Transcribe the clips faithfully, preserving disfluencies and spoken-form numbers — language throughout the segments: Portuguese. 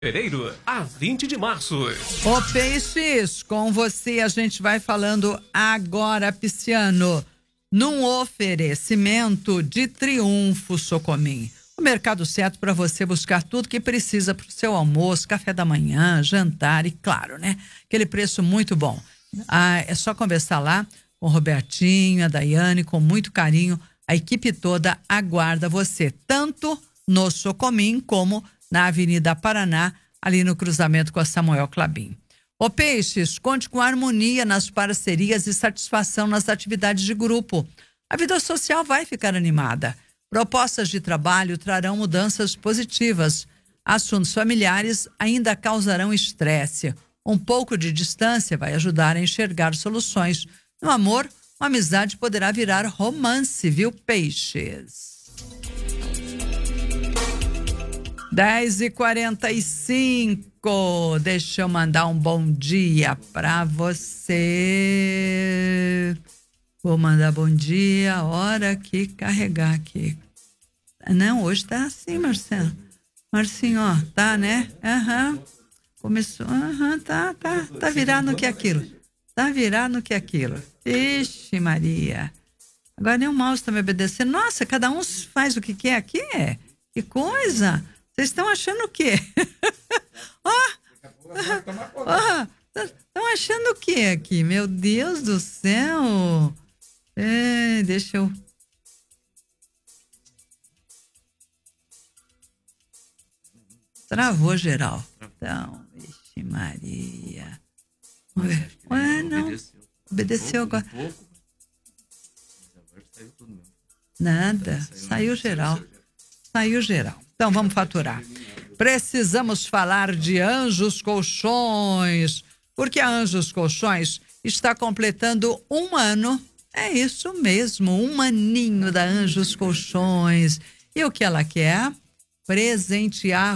Fevereiro a vinte de março. Ô Peixes, com você a gente vai falando agora, Pisciano, num oferecimento de Triunfo Socomim. O mercado certo para você buscar tudo que precisa para o seu almoço, café da manhã, jantar e, claro, né? Aquele preço muito bom. Ah, é só conversar lá com o Robertinho, a Daiane, com muito carinho. A equipe toda aguarda você, tanto no Socomim como na Avenida Paraná, ali no cruzamento com a Samuel Clabin. Ô Peixes, conte com harmonia nas parcerias e satisfação nas atividades de grupo. A vida social vai ficar animada. Propostas de trabalho trarão mudanças positivas. Assuntos familiares ainda causarão estresse. Um pouco de distância vai ajudar a enxergar soluções. No amor, uma amizade poderá virar romance, viu, Peixes? dez e quarenta e cinco. Deixa eu mandar um bom dia pra você. Vou mandar bom dia a hora que carregar aqui. Não, hoje tá assim, Marcelo. Marcinho, ó, tá, né? Aham. Uhum. Começou, aham, uhum, tá, tá. Tá virado no que é aquilo. Tá virado no que é aquilo. Ixi, Maria. Agora nem o mouse tá me obedecendo. Nossa, cada um faz o que quer aqui. Que coisa. Vocês estão achando o quê? Ó, estão achando o quê aqui? Meu Deus do céu. É, deixa eu... Travou geral. Então, vixe Maria. Ué, não. Obedeceu agora. Nada. Saiu geral. Saiu geral. Então, vamos faturar. Precisamos falar de Anjos Colchões, porque a Anjos Colchões está completando um ano. É isso mesmo, um aninho da Anjos Colchões. E o que ela quer? Presentear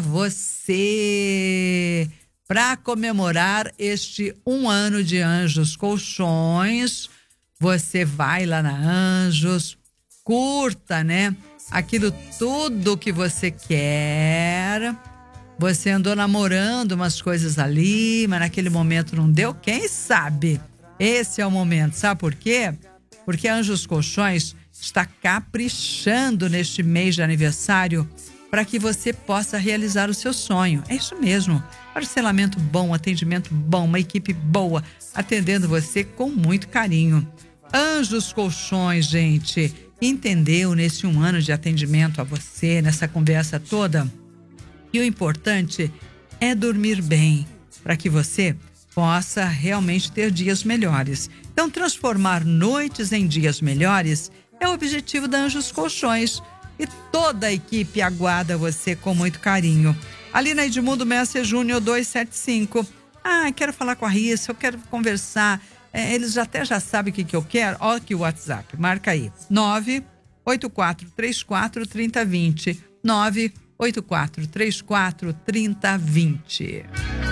você. Para comemorar este um ano de Anjos Colchões, você vai lá na Anjos, curta, né? Aquilo tudo que você quer. Você andou namorando umas coisas ali, mas naquele momento não deu. Quem sabe? Esse é o momento. Sabe por quê? Porque a Anjos Colchões está caprichando neste mês de aniversário para que você possa realizar o seu sonho. É isso mesmo. Parcelamento bom, atendimento bom, uma equipe boa, atendendo você com muito carinho. Anjos Colchões, gente, entendeu nesse um ano de atendimento a você, nessa conversa toda, que o importante é dormir bem, para que você possa realmente ter dias melhores. Então, transformar noites em dias melhores é o objetivo da Anjos Colchões. E toda a equipe aguarda você com muito carinho. Ali na Edmundo Messer Júnior duzentos e setenta e cinco. Ah, quero falar com a Rissa, eu quero conversar. É, eles até já sabem o que, que eu quero. Olha aqui o WhatsApp, marca aí. nove oito quatro três quatro três zero dois zero. nove oito quatro três quatro três zero dois zero.